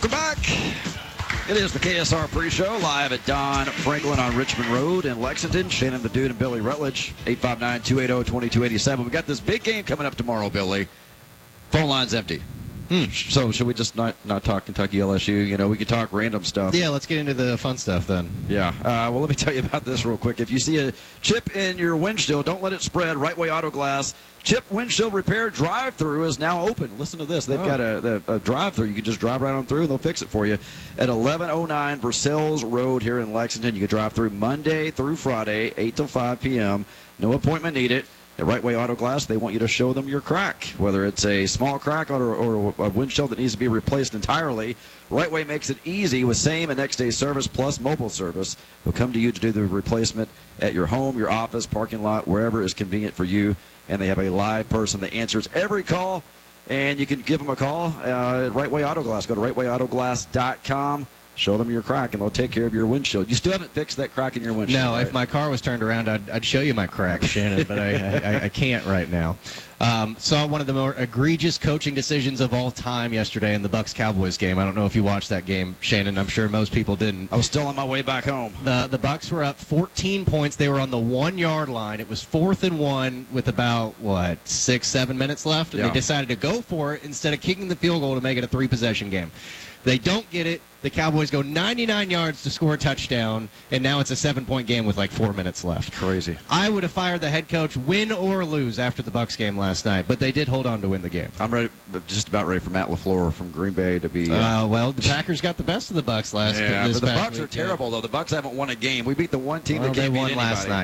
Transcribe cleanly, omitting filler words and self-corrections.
Welcome back. It is the KSR pre-show live at Don Franklin on Richmond Road in Lexington. Shannon the Dude and Billy Rutledge, 859-280-2287. We got this big game coming up tomorrow, Billy. Phone line's empty. So should we just not talk Kentucky LSU? You know, we could talk random stuff. Yeah, let's get into the fun stuff then. Yeah. Well, let me tell you about this real quick. If you see a chip in your windshield, don't let it spread. Right Way Auto Glass chip windshield repair drive-through is now open. Listen to this. They've got a drive-through. You can just drive right on through, and they'll fix it for you. At 1109 Versailles Road here in Lexington, you can drive through Monday through Friday, 8 till 5 p.m. No appointment needed. At Right Way Auto Glass, they want you to show them your crack, whether it's a small crack or a windshield that needs to be replaced entirely. Right Way makes it easy with same and next day service plus mobile service. They'll come to you to do the replacement at your home, your office, parking lot, wherever is convenient for you. And they have a live person that answers every call, and you can give them a call at Right Way Auto Glass. Go to rightwayautoglass.com. Show them your crack, and they'll take care of your windshield. You still haven't fixed that crack in your windshield. No, right? If my car was turned around, I'd show you my crack, Shannon, but I can't right now. Saw one of the more egregious coaching decisions of all time yesterday in the Bucs-Cowboys game. I don't know if you watched that game, Shannon. I'm sure most people didn't. I was still on my way back home. The Bucs were up 14 points. They were on the 1-yard line. It was 4th and 1 with about, 6-7 minutes left? And They decided to go for it instead of kicking the field goal to make it a 3-possession game. They don't get it. The Cowboys go 99 yards to score a touchdown, and now it's a 7-point game with 4 minutes left. Crazy. I would have fired the head coach, win or lose, after the Bucs game last night, but they did hold on to win the game. I'm just about ready for Matt LaFleur from Green Bay to be. Well, the Packers got the best of the Bucs last. Yeah, this but the past Bucs are week, terrible though. The Bucs haven't won a game. We beat the one team Well, that can't they beat won anybody. last night.